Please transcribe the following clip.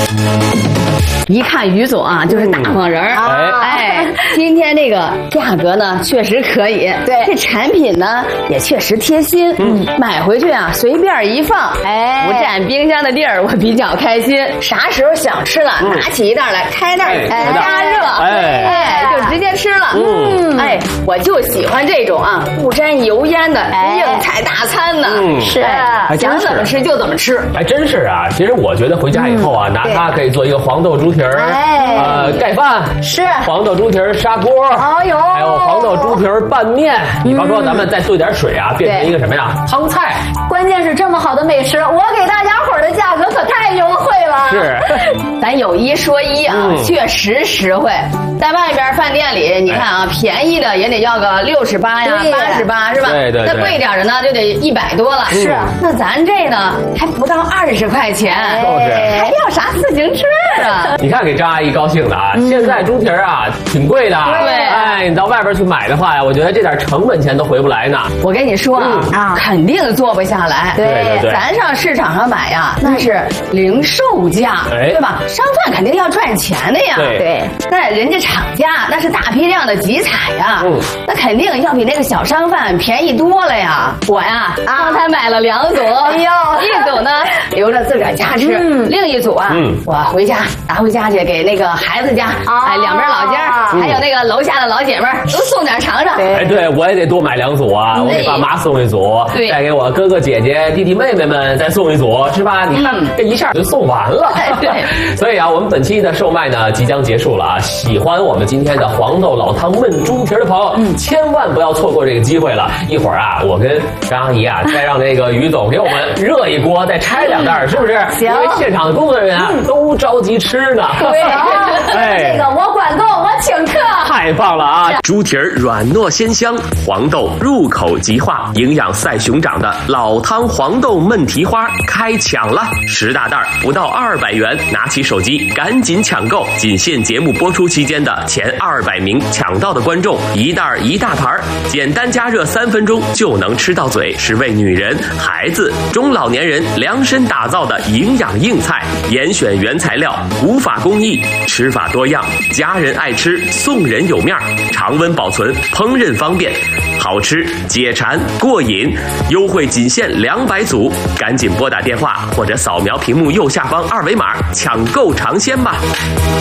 一看于总啊，就是大方人哎，今天这个价格呢，确实可以。 对， 这产品呢也确实贴心。买回去啊，随便一放，不占冰箱的地儿，我比较开心。啥时候想吃了，拿起一袋来，开袋加热，就直接吃了。我就喜欢这种啊，不沾油烟的硬菜大餐呢。 是， 想怎么吃就怎么吃。 还真是啊，其实我觉得回家以后啊，拿它可以做一个黄豆猪蹄儿，盖饭， 是黄豆猪蹄儿砂锅，还有黄豆猪蹄儿拌面。比方说咱们再兑点水啊，变成一个什么呀？汤菜。 关键是这么好的美食，我给大家伙儿的价格可太优惠了。 是， 咱有一说一啊，确实实惠。在外边饭店里，你看啊，便宜的也得要个68呀、88是吧？ 对。 那贵点的呢，就得100多了。 是， 那咱这呢，还不到20块钱，还要啥自行车啊？ 你看给张阿姨高兴的啊！现在猪蹄儿啊挺贵的，你到外边去买的话呀，我觉得这点成本钱都回不来呢。 我跟你说啊，肯定做不下来。 对， 咱上市场上买呀，那是零售价，对吧？商贩肯定要赚钱的呀。 对， 那人家厂家那是大批量的集采呀，那肯定要比那个小商贩便宜多了呀。我呀，刚才买了2组，一组呢留着自个儿家吃，另一组啊，我回家拿回家去给那个孩子家，两边老家，还有那个楼下的老姐们儿都送点尝尝。 对，我也得多买2组啊，我给爸妈送1组，再给我哥哥姐姐、弟弟妹妹们再送1组，是吧？你看这一下就送完了。对，所以啊，我们本期的售卖呢即将结束了啊！喜欢我们今天的黄豆老汤焖猪蹄的朋友，千万不要错过这个机会了。一会儿啊，我跟张阿姨啊，再让那个于总给我们热一锅，再拆2袋，是不是？ 行。 因为现场的工作人员啊都着急吃呢。 对，这个我管够，我请客。 太棒了啊！猪蹄儿软糯鲜香，黄豆入口即化，营养赛熊掌的老汤黄豆焖蹄花开抢了，10大袋不到200元，拿起手机赶紧抢购，仅限节目播出期间的前200名抢到的观众，1袋1大盘，简单加热3分钟就能吃到嘴，是为女人、孩子、中老年人量身打造的营养硬菜，严选原材料，古法工艺，吃法多样，家人爱吃，送人有面，常温保存，烹饪方便，好吃解馋过瘾，优惠仅限200组，赶紧拨打电话或者扫描屏幕右下方2维码抢购尝鲜吧。